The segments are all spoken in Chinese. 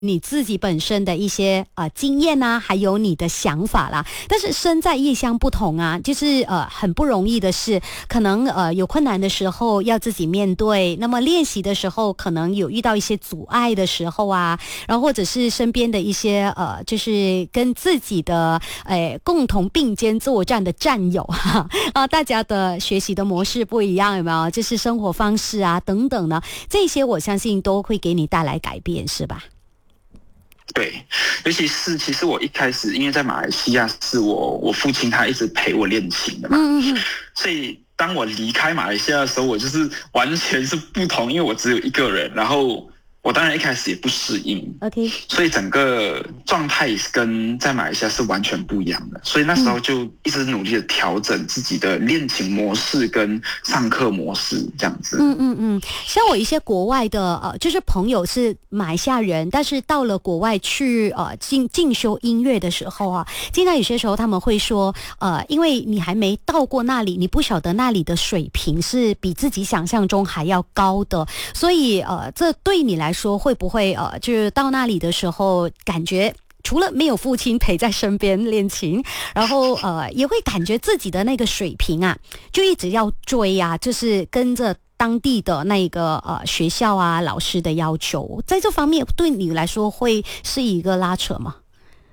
你自己本身的一些经验啊，还有你的想法啦。但是身在异乡不同啊，就是很不容易的是，可能有困难的时候要自己面对，那么练习的时候可能有遇到一些阻碍的时候啊，然后或者是身边的一些就是跟自己的共同并肩作战的战友大家的学习的模式不一样，有没有？就是生活方式啊等等呢，这些我相信都会给你带来改变，是吧？ 对，尤其是其实我一开始因为在马来西亚是我父亲他一直陪我练琴的嘛，所以当我离开马来西亚的时候，我就是完全是不同，因为我只有一个人，然后我当然一开始也不适应 ，OK， 所以整个状态也是跟在马来西亚是完全不一样的，所以那时候就一直努力的调整自己的练琴模式跟上课模式这样子。 像我一些国外的就是朋友是马来西亚人，但是到了国外去进修音乐的时候啊，经常有些时候他们会说因为你还没到过那里，你不晓得那里的水平是比自己想象中还要高的，所以这对你来说会不会就是到那里的时候感觉除了没有父亲陪在身边练琴，然后也会感觉自己的那个水平啊就一直要追啊，就是跟着当地的那个学校啊老师的要求，在这方面对你来说会是一个拉扯吗？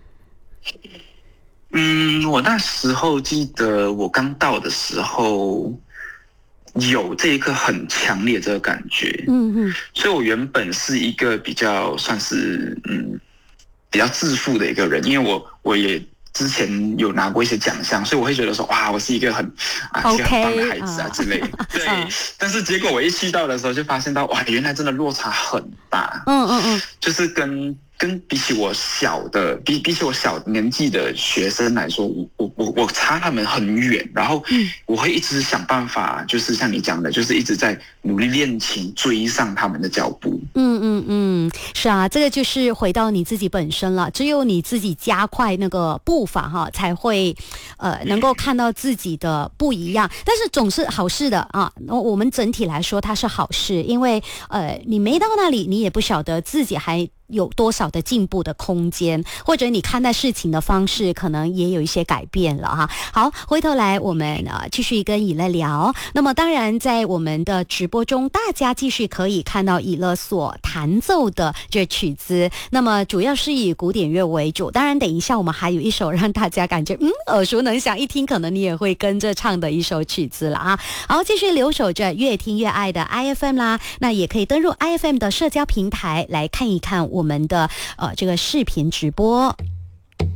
我那时候记得我刚到的时候有这一个很强烈这个感觉，所以我原本是一个比较算是比较自负的一个人，因为我也之前有拿过一些奖项，所以我会觉得说哇，我是一个很一个很棒的孩子之类的。对，但是结果我一去到的时候，就发现到哇，原来真的落差很大。就是跟比起我小的比起我小年纪的学生来说，我差他们很远，然后我会一直想办法，就是像你讲的，就是一直在努力练琴，追上他们的脚步。 是啊，这个就是回到你自己本身了，只有你自己加快那个步伐哈，才会能够看到自己的不一样。但是总是好事的啊，我们整体来说它是好事，因为你没到那里，你也不晓得自己还有多少的进步的空间，或者你看待事情的方式可能也有一些改变了哈。好，回头来我们继续跟以乐聊。那么当然在我们的直播中，大家继续可以看到以乐所弹奏的这曲子，那么主要是以古典乐为主，当然等一下我们还有一首让大家感觉耳熟能详，一听可能你也会跟着唱的一首曲子了啊。好，继续留守着越听越爱的 IFM 啦，那也可以登入 IFM 的社交平台来看一看我们的这个视频直播。